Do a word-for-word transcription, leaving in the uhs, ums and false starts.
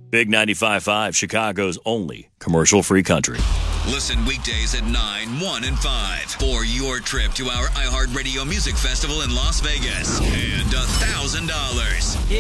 Big ninety-five point five, Chicago's only commercial-free country. Listen weekdays at nine, one, and five for your trip to our iHeartRadio Music Festival in Las Vegas and one thousand dollars.